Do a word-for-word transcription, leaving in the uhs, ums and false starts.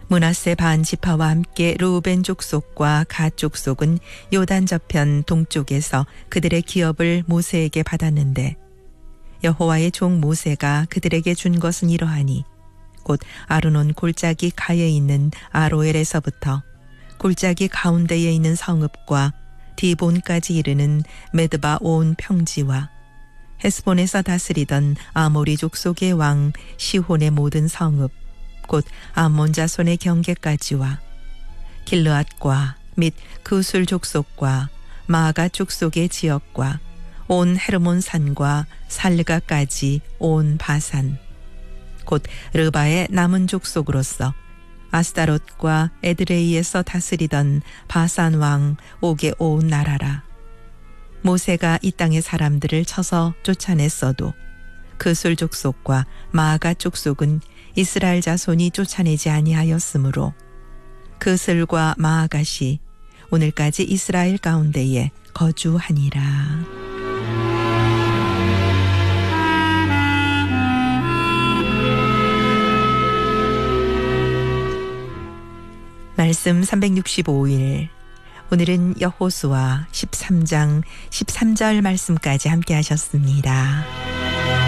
므낫세 반 지파와 함께 르우벤 족속과 갓 족속은 요단 저편 동쪽에서 그들의 기업을 모세에게 받았는데 여호와의 종 모세가 그들에게 준 것은 이러하니 곧 아르논 골짜기 가에 있는 아로엘에서부터 골짜기 가운데에 있는 성읍과 디본까지 이르는 메드바 온 평지와 헤스본에서 다스리던 아모리 족속의 왕 시혼의 모든 성읍 곧 암몬 자손의 경계까지와 길르앗과 및 그술 족속과 마가 족속의 지역과 온 헤르몬 산과 살르가까지 온 바산 곧 르바의 남은 족속으로서 아스타롯과 에드레이에서 다스리던 바산 왕 옥의 온 나라라. 모세가 이 땅의 사람들을 쳐서 쫓아냈어도 그술 족속과 마가 족속은 이스라엘 자손이 쫓아내지 아니하였으므로 그슬과 마아갓이 오늘까지 이스라엘 가운데에 거주하니라. 말씀 삼백육십오 일. 오늘은 여호수아 십삼 장 십삼 절 말씀까지 함께 하셨습니다.